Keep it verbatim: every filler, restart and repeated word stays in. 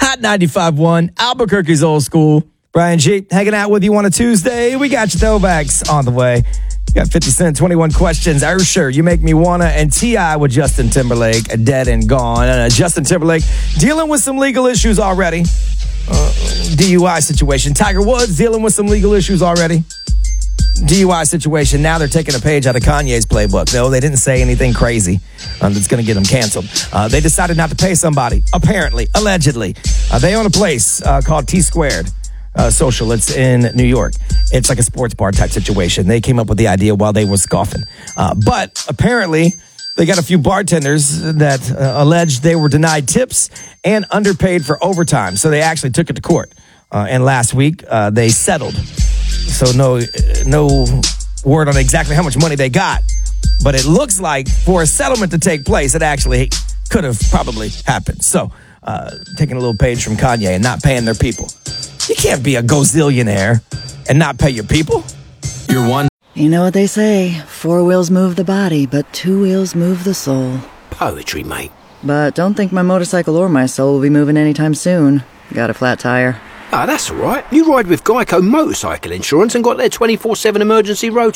Hot ninety-five point one, Albuquerque's old school. Brian G, hanging out with you on a Tuesday. We got your throwbacks on the way. You got fifty Cent, twenty-one questions. Ursher, You Make Me Wanna, and T I with Justin Timberlake, dead and gone. Uh, Justin Timberlake dealing with some legal issues already. Uh, D U I situation. Tiger Woods dealing with some legal issues already. D U I situation. Now they're taking a page out of Kanye's playbook. No, they didn't say anything crazy um, that's going to get them canceled. Uh, they decided not to pay somebody, apparently, allegedly. Uh, they own a place uh, called T Squared uh, Social. It's in New York. It's like a sports bar type situation. They came up with the idea while they were scoffing. Uh, but apparently, they got a few bartenders that uh, alleged they were denied tips and underpaid for overtime. So they actually took it to court. Uh, and last week, uh, they settled. So no no word on exactly how much money they got. But it looks like for a settlement to take place, it actually could have probably happened. So uh, taking a little page from Kanye and not paying their people. You can't be a gazillionaire and not pay your people. You're one. You know what they say, four wheels move the body, but two wheels move the soul. Poetry, mate. But don't think my motorcycle or my soul will be moving anytime soon. Got a flat tire. Ah, that's all right. You ride with Geico Motorcycle Insurance and got their twenty-four seven emergency road